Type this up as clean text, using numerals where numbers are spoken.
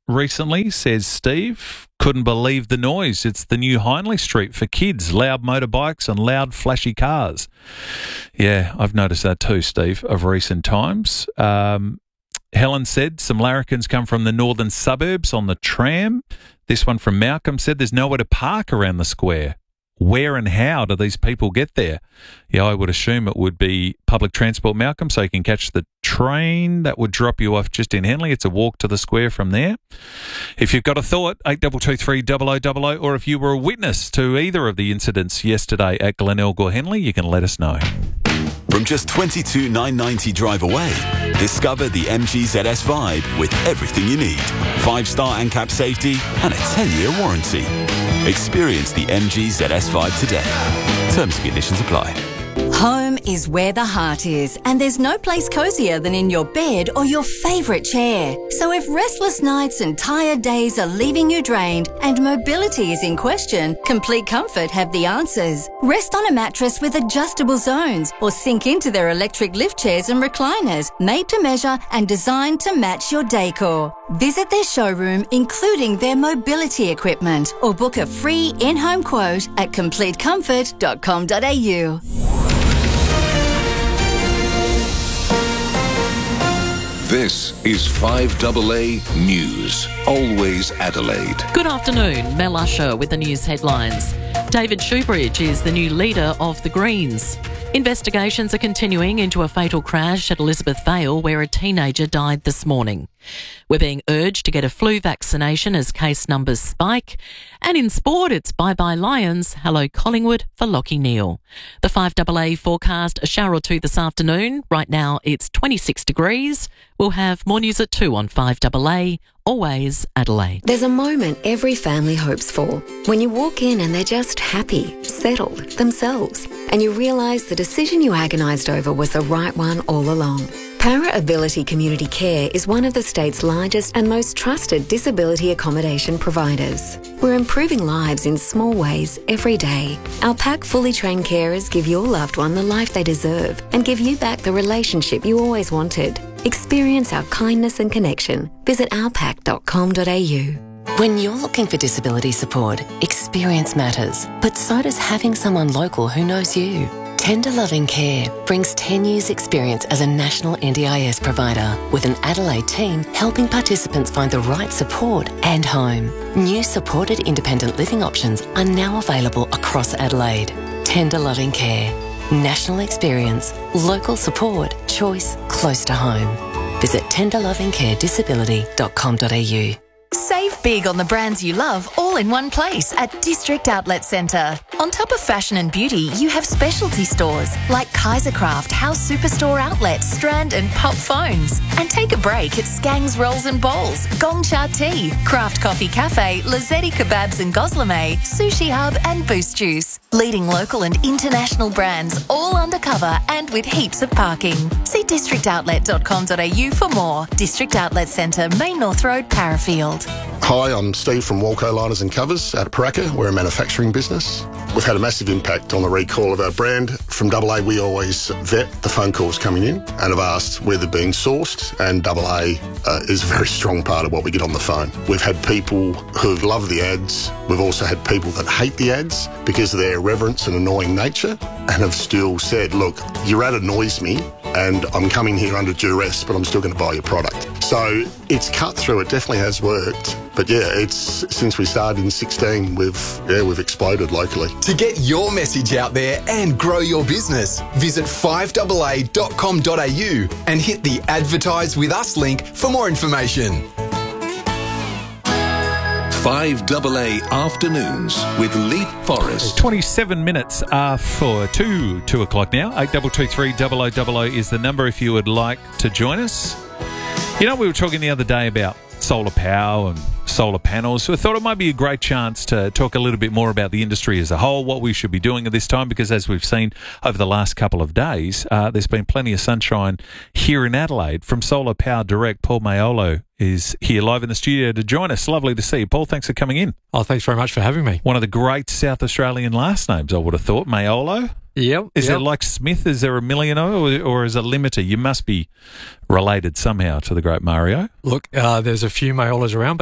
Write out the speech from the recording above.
recently, says Steve. Couldn't believe the noise. It's the new Hindley Street for kids. Loud motorbikes and loud flashy cars. Yeah, I've noticed that too, Steve, of recent times. Helen said some larrikins come from the northern suburbs on the tram. This one from Malcolm said there's nowhere to park around the square. Where and how do these people get there? Yeah, I would assume it would be public transport, Malcolm, so you can catch the train that would drop you off just in Henley. It's a walk to the square from there. If you've got a thought, 8223 0000, or if you were a witness to either of the incidents yesterday at Glenelg or Henley, you can let us know. From just $22,990 drive away, discover the MG ZS Vibe with everything you need. 5-star ANCAP safety and a 10-year warranty. Experience the MG ZS Vibe today. Terms and conditions apply. Home is where the heart is, and there's no place cosier than in your bed or your favourite chair. So if restless nights and tired days are leaving you drained and mobility is in question, Complete Comfort have the answers. Rest on a mattress with adjustable zones or sink into their electric lift chairs and recliners, made to measure and designed to match your decor. Visit their showroom, including their mobility equipment, or book a free in-home quote at completecomfort.com.au. This is 5AA News, always Adelaide. Good afternoon, Mel Usher with the news headlines. David Shoebridge is the new leader of the Greens. Investigations are continuing into a fatal crash at Elizabeth Vale where a teenager died this morning. We're being urged to get a flu vaccination as case numbers spike. And in sport, it's bye-bye Lions, hello Collingwood for Lachie Neale. The 5AA forecast a shower or two this afternoon. Right now it's 26 degrees. We'll have more news at 2 on 5AA, always Adelaide. There's a moment every family hopes for. When you walk in and they're just happy, settled, themselves, and you realise the decision you agonised over was the right one all along. Para Ability Community Care is one of the state's largest and most trusted disability accommodation providers. We're improving lives in small ways every day. Our PAC fully trained carers give your loved one the life they deserve and give you back the relationship you always wanted. Experience our kindness and connection. Visit ourpac.com.au. When you're looking for disability support, experience matters, but so does having someone local who knows you. Tender Loving Care brings 10 years' experience as a national NDIS provider with an Adelaide team helping participants find the right support and home. New supported independent living options are now available across Adelaide. Tender Loving Care. National experience, local support, choice close to home. Visit tenderlovingcaredisability.com.au. Save big on the brands you love all in one place at District Outlet Centre. On top of fashion and beauty, you have specialty stores like Kaisercraft, House Superstore Outlet, Strand and Pop Phones. And take a break at Skang's Rolls and Bowls, Gong Cha Tea, Craft Coffee Cafe, Lazzetti Kebabs and Goslame, Sushi Hub and Boost Juice. Leading local and international brands all undercover and with heaps of parking. See districtoutlet.com.au for more. District Outlet Centre, Main North Road, Parafield. Hi, I'm Steve from Walco Liners and Covers out of Paraka. We're a manufacturing business. We've had a massive impact on the recall of our brand. From AA, we always vet the phone calls coming in and have asked where they're being sourced, and AA is a very strong part of what we get on the phone. We've had people who've loved the ads. We've also had people that hate the ads because of their irreverence and annoying nature and have still said, look, your ad annoys me and I'm coming here under duress, but I'm still going to buy your product. So it's cut through. It definitely has worked. But yeah, it's since we started in 2016, we've exploded locally. To get your message out there and grow your business, visit 5AA.com.au and hit the Advertise With Us link for more information. 5AA Afternoons with Leap Forest. 27 minutes for 2 o'clock now. 8223 0000 is the number if you would like to join us. You know, we were talking the other day about solar power and solar panels, so I thought it might be a great chance to talk a little bit more about the industry as a whole, what we should be doing at this time, because as we've seen over the last couple of days, there's been plenty of sunshine here in Adelaide. From Solar Power Direct, Paul Maiolo is here live in the studio to join us. Lovely to see you, Paul. Thanks for coming in. Oh, thanks very much for having me. One of the great South Australian last names, I would have thought. Maiolo? Yep. Is it like Smith? Is there a million or is it limiter? You must be related somehow to the great Mario. Look, there's a few Maiolas around, but